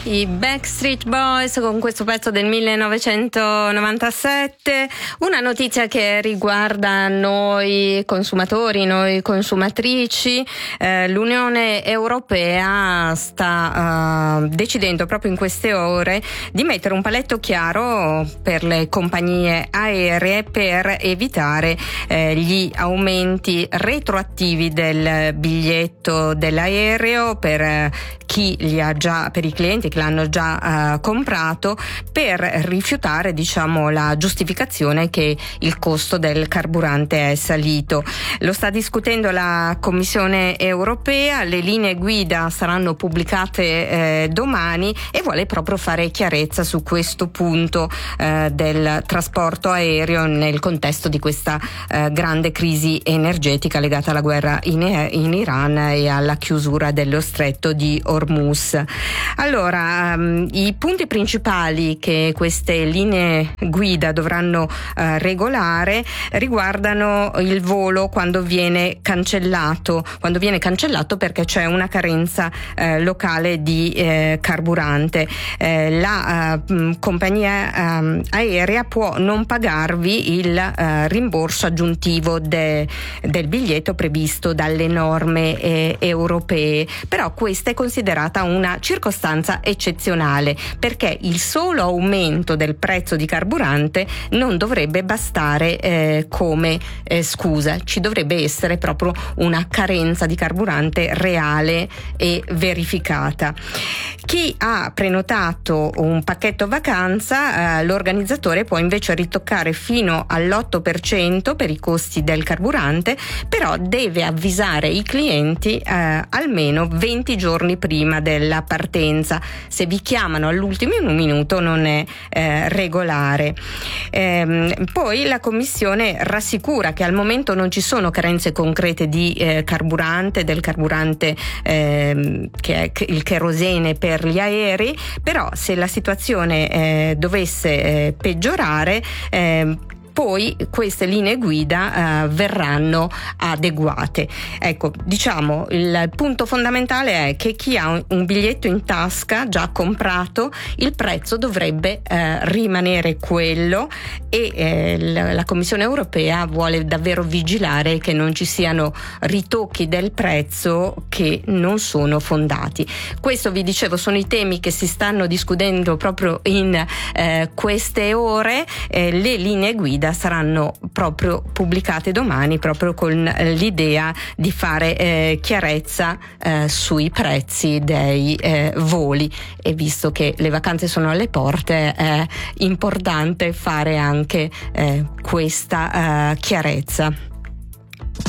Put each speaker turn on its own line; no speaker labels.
i Backstreet Boys con questo pezzo del 1997, una notizia che riguarda noi consumatori, noi consumatrici. L'Unione Europea sta decidendo proprio in queste ore di mettere un paletto chiaro per le compagnie aeree per evitare gli aumenti retroattivi del biglietto dell'aereo per chi li ha già, per i clienti che l'hanno già comprato, per rifiutare la giustificazione che il costo del carburante è salito. Lo sta discutendo la Commissione Europea, le linee guida saranno pubblicate domani e vuole proprio fare chiarezza su questo punto del trasporto aereo nel contesto di questa grande crisi energetica legata alla guerra in Iran e alla chiusura dello stretto di Hormuz. Allora, i punti principali che queste linee guida dovranno regolare riguardano il volo quando viene cancellato perché c'è una carenza locale di carburante. La compagnia aerea può non pagarvi il rimborso aggiuntivo del biglietto previsto dalle norme europee, però questa è considerata una circostanza eccezionale, perché il solo aumento del prezzo di carburante non dovrebbe bastare come scusa. Ci dovrebbe essere proprio una carenza di carburante reale e verificata. Chi ha prenotato un pacchetto vacanza, l'organizzatore può invece ritoccare fino all'8% per i costi del carburante, però deve avvisare i clienti almeno 20 giorni prima della partenza. Se vi chiamano all'ultimo minuto non è regolare. Poi la Commissione rassicura che al momento non ci sono carenze concrete di carburante, del carburante che è il kerosene per gli aerei, però se la situazione dovesse peggiorare, poi queste linee guida verranno adeguate. Ecco, il punto fondamentale è che chi ha un biglietto in tasca già comprato, il prezzo dovrebbe rimanere quello, e la Commissione Europea vuole davvero vigilare che non ci siano ritocchi del prezzo che non sono fondati. Questo, vi dicevo, sono i temi che si stanno discutendo proprio in queste ore. Le linee guida saranno proprio pubblicate domani, proprio con l'idea di fare chiarezza sui prezzi dei voli, e visto che le vacanze sono alle porte è importante fare anche questa chiarezza.